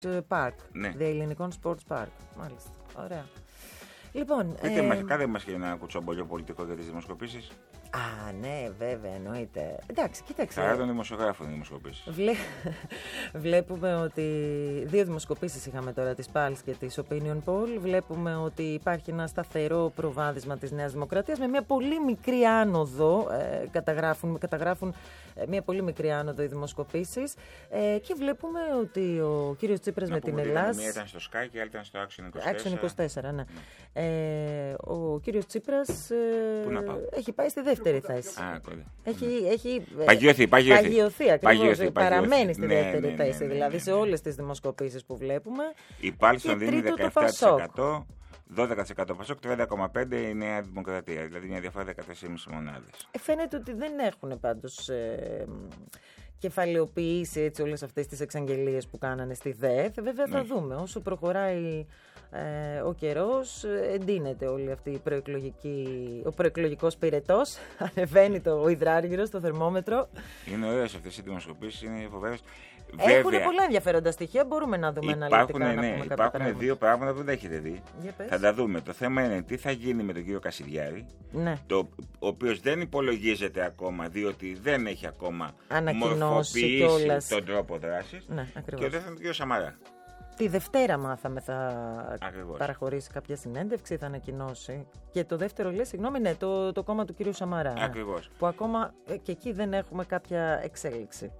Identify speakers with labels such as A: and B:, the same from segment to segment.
A: Park.
B: Ναι.
A: Διελληνικών Sports Park. Μάλιστα. Ωραία. Λοιπόν.
B: Κάντε μας και ένα κουτσομπολιό πολιτικό για τις δημοσκοπήσεις.
A: Α, ναι, βέβαια, εννοείται. Εντάξει, κοίταξε.
B: Χαρά των δημοσιογράφων οι δημοσκοπήσεις.
A: Βλέπουμε ότι 2 δημοσκοπήσεις είχαμε τώρα, της Pulse και της Opinion Poll. Βλέπουμε ότι υπάρχει ένα σταθερό προβάδισμα της Νέας Δημοκρατίας με μια πολύ μικρή άνοδο. Καταγράφουν μια πολύ μικρή άνοδο οι δημοσκοπήσεις. Και βλέπουμε ότι ο κύριος Τσίπρας με την Ελλάδα.
B: Μία ήταν στο Sky και άλλη ήταν στο Action
A: 24. Ναι. Ο κύριος Τσίπρας έχει πάει στη δεύτερη θέση. Έχει παγιωθεί ακριβώς. Παραμένει στη δεύτερη θέση. Δηλαδή σε όλες τις δημοσκοπήσεις που βλέπουμε.
B: Η Πάλστον δίνει 17%. 12% Πασόκ, 30,5% η Νέα Δημοκρατία. Δηλαδή μια διαφορά 14,5 μονάδες.
A: Φαίνεται ότι δεν έχουν πάντως κεφαλαιοποιήσει έτσι όλες αυτές τις εξαγγελίες που κάνανε στη ΔΕΘ. Βέβαια θα δούμε. Όσο προχωράει ο καιρός, εντείνεται όλη αυτή ο προεκλογικός πυρετός. Ανεβαίνει ο υδράργυρος στο θερμόμετρο.
B: Είναι ωραίες αυτές οι δημοσκοπήσεις, είναι φοβερές.
A: Έχουν πολλά ενδιαφέροντα στοιχεία, μπορούμε να δούμε αναλυτικά.
B: Υπάρχουν 2 πράγματα που δεν έχετε δει. Θα τα δούμε. Το θέμα είναι τι θα γίνει με τον κύριο Κασιδιάρη, ο οποίος δεν υπολογίζεται ακόμα, διότι δεν έχει ακόμα μορφοποιήσει τον τρόπο δράσης. Και ο δεύτερος είναι τον κύριο Σαμαρά.
A: Τη Δευτέρα μάθαμε θα παραχωρήσει κάποια συνέντευξη, θα ανακοινώσει. Και το δεύτερο λέει, το κόμμα του κύριου Σαμαρά.
B: Ακριβώς.
A: Που ακόμα και εκεί δεν έχουμε κάποια εξέλιξη.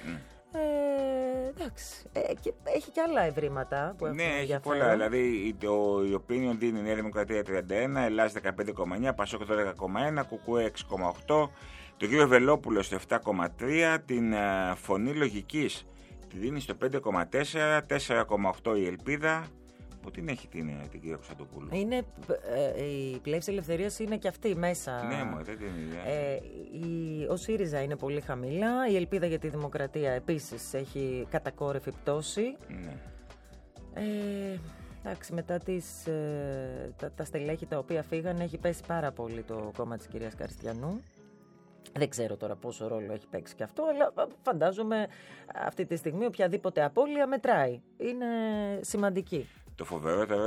A: Εντάξει. Και έχει και άλλα ευρήματα που έχουν
B: ενδιαφέρον. Ναι, έχει πολλά. Δηλαδή η Opinion δίνει η Νέα Δημοκρατία 31, Ελλάς 15,9, Πασόκ 12,1, Κουκουέ 6,8, τον κύριο Βελόπουλο στο 7,3, την Φωνή Λογικής τη δίνει στο 5,4, 4,8 η Ελπίδα. Πού την έχει την κυρία Κωνσταντοπούλου?
A: Η Πλεύση Ελευθερίας είναι και αυτή μέσα.
B: Ναι, μου δεν την
A: ο ΣΥΡΙΖΑ είναι πολύ χαμηλά. Η Ελπίδα για τη Δημοκρατία επίσης έχει κατακόρυφη πτώση.
B: Ναι.
A: Εντάξει, μετά τα στελέχη τα οποία φύγανε, έχει πέσει πάρα πολύ το κόμμα της κυρίας Καριστιανού. Δεν ξέρω τώρα πόσο ρόλο έχει παίξει και αυτό, αλλά φαντάζομαι αυτή τη στιγμή οποιαδήποτε απώλεια μετράει. Είναι σημαντική.
B: Το φοβερότερο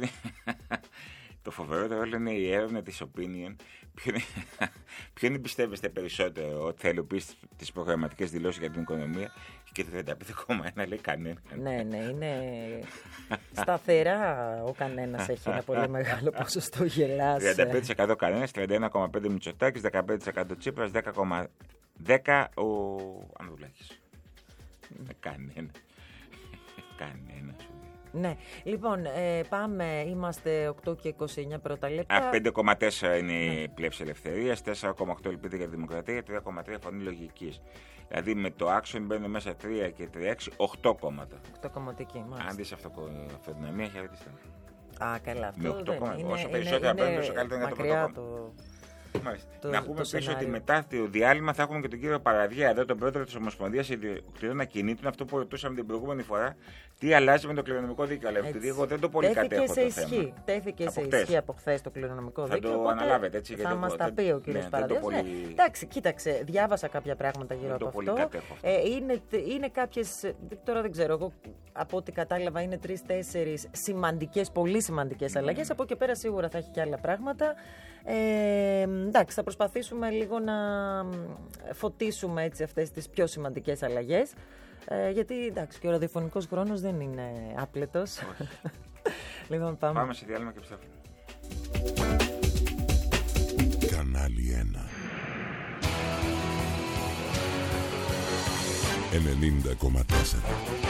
B: είναι η έρευνα της Opinion. Ποιον πιστεύεστε περισσότερο ότι θα υλοποιήσει τις προγραμματικές δηλώσεις για την οικονομία? Και το 35,1 λέει κανένα.
A: Ναι, είναι σταθερά ο κανένας έχει ένα πολύ μεγάλο ποσοστό γελάς.
B: 35% κανένας, 31,5% Μητσοτάκης, 15% Τσίπρας, 10,10% ο Ανδρουλάκης. Κανένα.
A: Ναι, λοιπόν, πάμε, είμαστε 8 και 29 πρώτα λεπτά.
B: 5,4 είναι η Πλεύση Ελευθερίας, 4,8 Ελπίδα για τη Δημοκρατία, 3,3 Φωνή Λογικής. Δηλαδή με το Action μπαίνουν μέσα 3 και 3,6, 8 κόμματα.
A: 8 κομματική, μάλιστα.
B: Αν δεις αυτοδυναμία, χαιρετίστε.
A: Καλά, αυτό
B: με 8 κόμματα.
A: Είναι,
B: όσο περισσότερα παίρνουν, τόσο καλύτερα είναι για το να πούμε πίσω ότι μετά το διάλειμμα θα έχουμε και τον κύριο Παραδιά, εδώ τον πρόεδρο της Ομοσπονδίας Ιδιοκτητών Ακινήτων. Αυτό που ρωτούσαμε την προηγούμενη φορά, τι αλλάζει με το κληρονομικό δίκαιο. Αλλά επειδή εγώ δεν το πολύ κατέχω το θέμα.
A: Τέθηκε σε ισχύ από χθες το κληρονομικό δίκαιο.
B: Θα το αναλάβετε έτσι.
A: Θα μας τα πει ο κύριος Παραδιάς. Εντάξει, κοίταξε, διάβασα κάποια πράγματα γύρω από αυτό. Είναι κάποιες, τώρα δεν ξέρω, εγώ από ό,τι κατάλαβα είναι 3-4 σημαντικές, πολύ σημαντικές αλλαγές. Από εκεί πέρα σίγουρα θα έχει και άλλα πράγματα. Εντάξει, θα προσπαθήσουμε λίγο να φωτίσουμε έτσι αυτές τις πιο σημαντικές αλλαγές, γιατί εντάξει, και ο ραδιοφωνικός χρόνος δεν είναι άπλετος. Λοιπόν,
B: πάμε σε διάλειμμα και επιστρέφουμε.
C: Κανάλι 1 90,4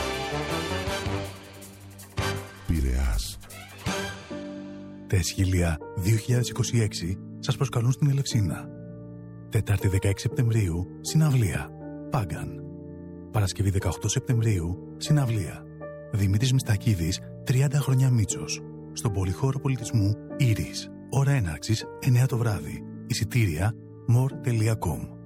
C: Πειραιάς. Τα Εσχήλια 2026 σας προσκαλούν στην Ελευσίνα. Τετάρτη 16 Σεπτεμβρίου, συναυλία. Πάγκαν. Παρασκευή 18 Σεπτεμβρίου, συναυλία. Δημήτρης Μιστακίδης, 30 χρόνια Μίτσος. Στον Πολυχώρο Πολιτισμού Ήρης. Ώρα έναρξης 9 το βράδυ. Εισιτήρια more.com.